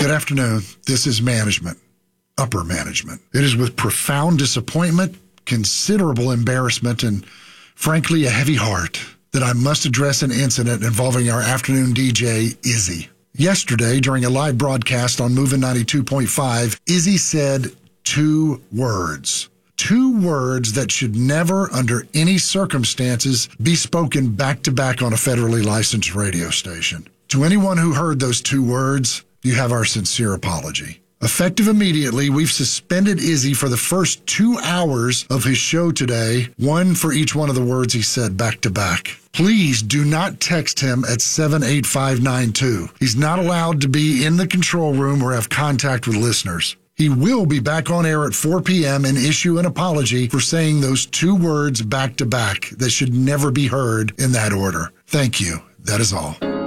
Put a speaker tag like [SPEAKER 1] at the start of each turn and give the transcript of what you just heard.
[SPEAKER 1] Good afternoon. This is management, upper management. It is with profound disappointment, considerable embarrassment, and frankly, a heavy heart that I must address an incident involving our afternoon DJ, Izzy. Yesterday, during a live broadcast on Movin' 92.5, Izzy said two words that should never, under any circumstances, be spoken back-to-back on a federally licensed radio station. To anyone who heard those two words, you have our sincere apology. Effective immediately, we've suspended Izzy for the first 2 hours of his show today, one for each one of the words he said back-to-back. Please do not text him at 78592. He's not allowed to be in the control room or have contact with listeners. He will be back on air at 4 p.m. and issue an apology for saying those two words back-to-back that should never be heard in that order. Thank you. That is all.